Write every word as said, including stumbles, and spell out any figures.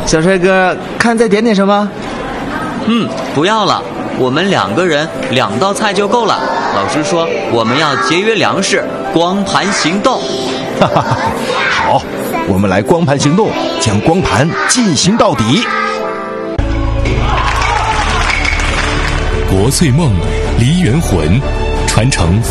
小帅哥，看再点点什么？ 嗯，不要了，我们两个人两道菜就够了。老师说我们要节约粮食，光盘行动。 哈哈哈，好，我们来光盘行动，将光盘进行到底。 国粹梦，梨园魂，传承